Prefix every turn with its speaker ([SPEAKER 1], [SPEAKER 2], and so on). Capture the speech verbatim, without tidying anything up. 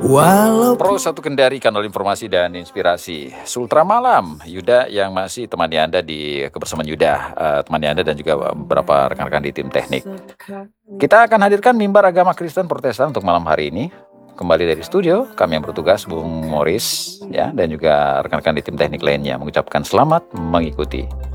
[SPEAKER 1] Walau
[SPEAKER 2] Pro satu Kendari, kanal informasi dan inspirasi. Sultra Malam, Yuda yang masih temani Anda di kebersamaan Yuda, uh, temani Anda dan juga beberapa rekan-rekan di tim teknik. Kita akan hadirkan mimbar agama Kristen Protestan untuk malam hari ini. Kembali dari studio, kami yang bertugas, Bung Morris, ya, dan juga rekan-rekan di tim teknik lainnya mengucapkan selamat mengikuti.